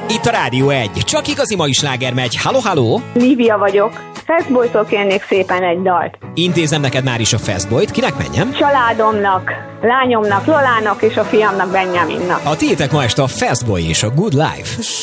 Itt a Rádió 1. Csak igazi mai sláger megy. Halló, halló! Lívia vagyok. Fastboytól kérnék szépen egy dalt. Intézem neked már is a Fastboyt. Kinek menjem? Családomnak, lányomnak, Lolának és a fiamnak, Benjaminnak. A tiétek ma este a Fastboy és a Good Life.